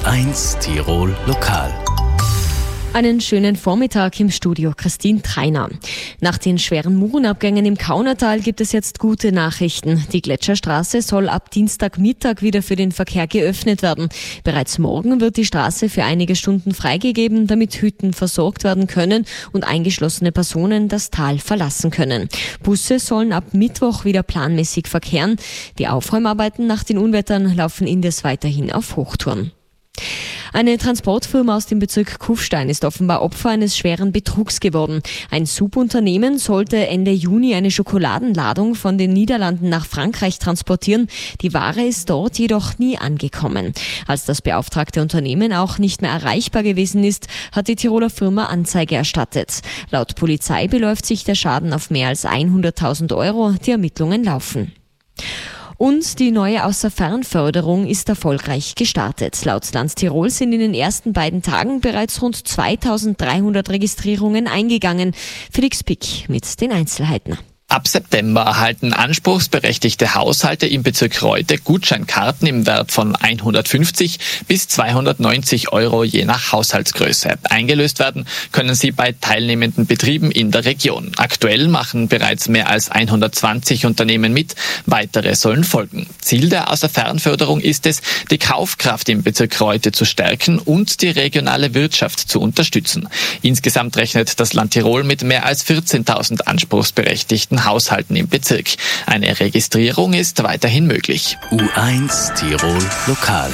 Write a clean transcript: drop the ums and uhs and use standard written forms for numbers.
U1 Tirol Lokal. Einen schönen Vormittag im Studio, Christine Treiner. Nach den schweren Murenabgängen im Kaunertal gibt es jetzt gute Nachrichten. Die Gletscherstraße soll ab Dienstagmittag wieder für den Verkehr geöffnet werden. Bereits morgen wird die Straße für einige Stunden freigegeben, damit Hütten versorgt werden können und eingeschlossene Personen das Tal verlassen können. Busse sollen ab Mittwoch wieder planmäßig verkehren. Die Aufräumarbeiten nach den Unwettern laufen indes weiterhin auf Hochtouren. Eine Transportfirma aus dem Bezirk Kufstein ist offenbar Opfer eines schweren Betrugs geworden. Ein Subunternehmen sollte Ende Juni eine Schokoladenladung von den Niederlanden nach Frankreich transportieren. Die Ware ist dort jedoch nie angekommen. Als das beauftragte Unternehmen auch nicht mehr erreichbar gewesen ist, hat die Tiroler Firma Anzeige erstattet. Laut Polizei beläuft sich der Schaden auf mehr als 100.000 €. Die Ermittlungen laufen. Und die neue Außerfernförderung ist erfolgreich gestartet. Laut Land Tirol sind in den ersten beiden Tagen bereits rund 2.300 Registrierungen eingegangen. Felix Pick mit den Einzelheiten. Ab September erhalten anspruchsberechtigte Haushalte im Bezirk Reute Gutscheinkarten im Wert von 150 bis 290 € je nach Haushaltsgröße. Eingelöst werden können sie bei teilnehmenden Betrieben in der Region. Aktuell machen bereits mehr als 120 Unternehmen mit, weitere sollen folgen. Ziel der Außerfernförderung ist es, die Kaufkraft im Bezirk Reute zu stärken und die regionale Wirtschaft zu unterstützen. Insgesamt rechnet das Land Tirol mit mehr als 14.000 anspruchsberechtigten Haushalten im Bezirk. Eine Registrierung ist weiterhin möglich. U1 Tirol Lokal.